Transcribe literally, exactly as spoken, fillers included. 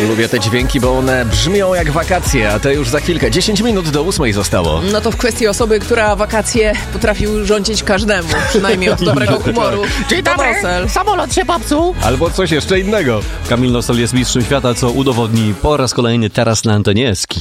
Lubię te dźwięki, bo one brzmią jak wakacje, a to już za chwilkę. dziesięć minut do ósmej zostało. No to w kwestii osoby, która wakacje potrafi urządzić każdemu, przynajmniej od dobrego humoru. Dzień dobry, samolot się popsuł. Albo coś jeszcze innego. Kamil Nosol jest mistrzem świata, co udowodni po raz kolejny teraz na antenie Eski.